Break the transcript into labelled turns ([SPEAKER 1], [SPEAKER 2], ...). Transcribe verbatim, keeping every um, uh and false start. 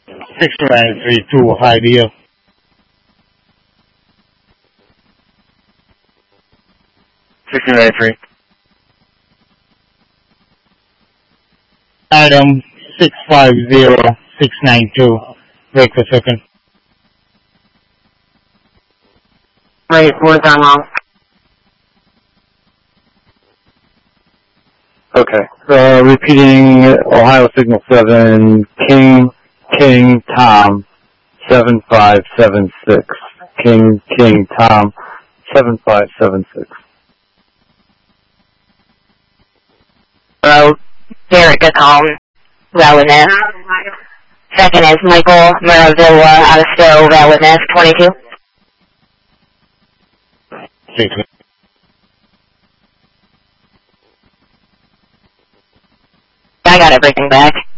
[SPEAKER 1] six nine three two, high deal.
[SPEAKER 2] six nine three.
[SPEAKER 1] Item six five zero six nine two. Break for second.
[SPEAKER 3] Wait, fourth on long.
[SPEAKER 2] Okay. Uh, repeating Ohio Signal seven, King, King, Tom, seven five seven six. King, King, Tom, seven five seven six.
[SPEAKER 3] Row, Derek Gacom, Rowaness. Second is Michael Maravilla out of Stowe, Rowaness, twenty-two.
[SPEAKER 1] Six.
[SPEAKER 3] I got everything back.